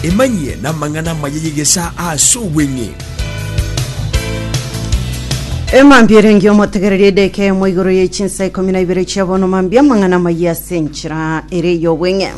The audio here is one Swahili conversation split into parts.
emanye na mangana mayegesa aso wenye Emambire ngyo motegerere deke moigoro yechinsa 12 chabono mambia mangana maya senchira ere yo wenye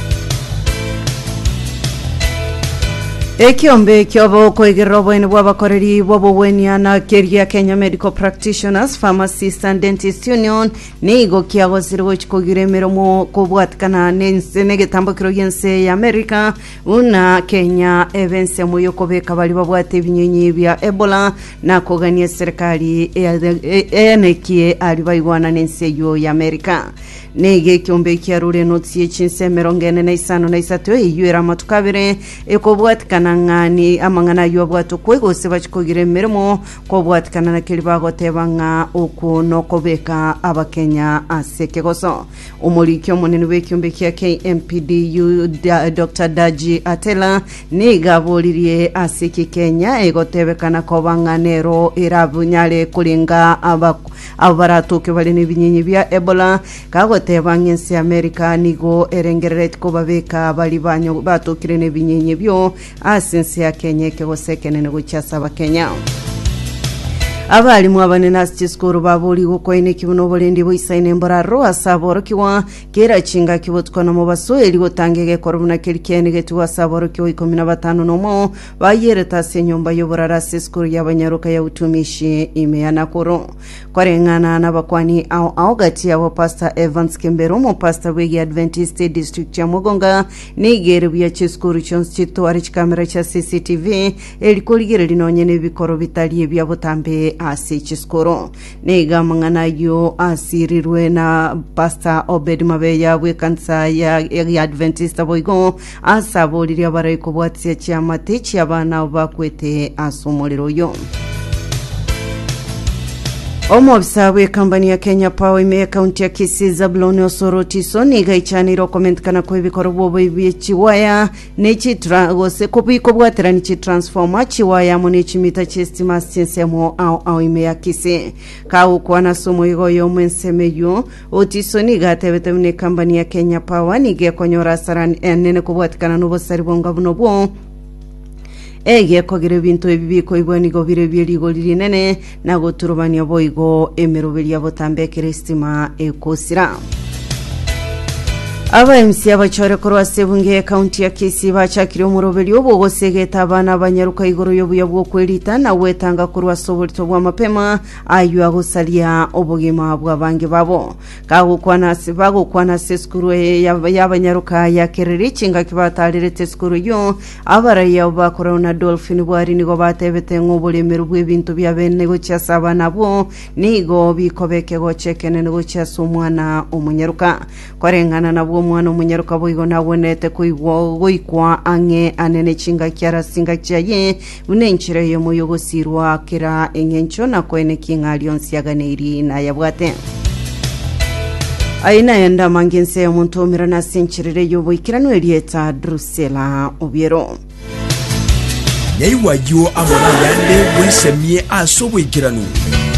Ekiombe kyobo koigerobo ene wabakoreri wabowenia na Keria Kenya Medical Practitioners Pharmacists and Dentists Union nigo kiago sirwo chikogire meromo kobwatkana nege tambakiro yense ya America una Kenya evense moyo kobeka bali babwate binyenyi bya Ebola na kogania serikali enekie alibaigwana nense yo ya America nege kiombe kiarure notsie chinse merongene na isano na isato eyuera matukabire ekobwatkana ngani amangana yobwato kwego sebachikogire merimo kobwatkana na kilibago tebanga okuno kobeka abakenya asekegoso umurikyo munene wekyombe kya KMPDU Dr. Daji Atela nigaboliriye asiki Kenya egotebekana kobanga nero irabunyale kulinga abaratuke bali n'ibinyenyi bya Ebola kagotebanga ensi America nigo erengereret kobabeka bali banyo batukire n'ibinyenyi byo asensi ya Kenya kegoseke nene gucyasa abakenya abalimu abanena chiskuru babuli gukoine kibuno bolendi boisaine mboraro asaboro kiwa kera chinga kibotwa no mubaso eli gotangege korubuna kirikene getu asaboro kiwa 15 nomo bayereta senyomba yoborara siskuru yabanyaruka ya utumishi imeana koro kwarengana nabakwani au gati ya Pastor Evans Kembero mo Pastor Wegi Adventist District ya Mugonga nigere bya chiskuru chonstito ari kamera cha CCTV eli koligere linonyene bikoro bitali bya botambe asichiskoro nega mangana yo asirirwe na Pastor Obed Mabeya we kansa ya Adventist boigo asaboliri abarai kubwatsia cyamate cyabana bakwete asumuriro yo Omobsawe company ya Kenya Power ime county ya Kisii Zabloni Osoroti soniga ichaniro comment kana ko ibikoro bobo ibichiwaya nechi gose kubiko bwatera nichi transformer chiwaya monichi mita chestima sensemo au ime ya Kisii ka ukwana somo igo yo mensemeyo otisoniga tebetemne company ya Kenya Power nige konyora saran enene kubwatikana no bosari bonga bunobo ege kogire bintu ebibiko iboni go birebiri go linene na goturubania boigo emerobeli ya botambe Kristima ekosira aba MC abachore korwa sebunge county ya Kisii bachakire umurobeli obogosegeta abana abanyaruka igoro yobuya bwo kwelita na wetanga korwa sobolito bwa mapema ayu agosalia obogima bw'abange babo kagukwana seskuru y'abanyaruka ya Kereri chinga kibatalire teskuru yo abaraya bakora na Dolphin bwari nigo batebete ngobolemeru bw'ebintu bya bene go cyasaba nabo nigo bikobeke go chekene nigo cyasumwana umunyaruka kwarengana nabo mwana umunyaruka boigo nabonete kuigwa ange anene chinga kyara singa cyaye unenchire yo muyogosirwa kira engencho na kwene kingalionsi yaganeri na yabwate aina yenda mangense ya muntu mirana senchirire yo boikirano elieta Drusela Obiero Nyaiwa yo amona yande wisemie aso boikirano